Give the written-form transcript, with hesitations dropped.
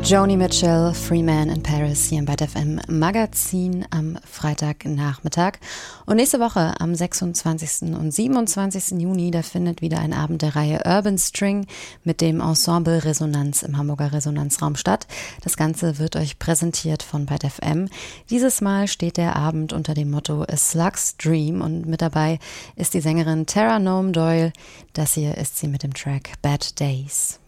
Joni Mitchell, Free Man in Paris hier im Byte FM Magazin am Freitagnachmittag. Und nächste Woche am 26. und 27. Juni, da findet wieder ein Abend der Reihe Urban String mit dem Ensemble Resonanz im Hamburger Resonanzraum statt. Das Ganze wird euch präsentiert von Byte FM. Dieses Mal steht der Abend unter dem Motto A Slug's Dream und mit dabei ist die Sängerin Tara Nome Doyle. Das hier ist sie mit dem Track Bad Days.